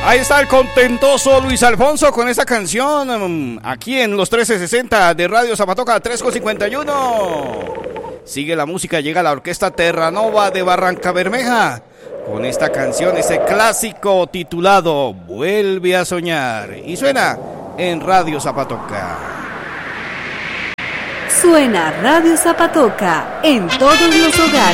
Ahí está el contentoso Luis Alfonso con esta canción, aquí en los 1360 de Radio Zapatoca 3:51. Sigue la música, llega la orquesta Terranova de Barranca Bermeja con esta canción, ese clásico titulado Vuelve a soñar, y suena en Radio Zapatoca. Suena Radio Zapatoca en todos los hogares.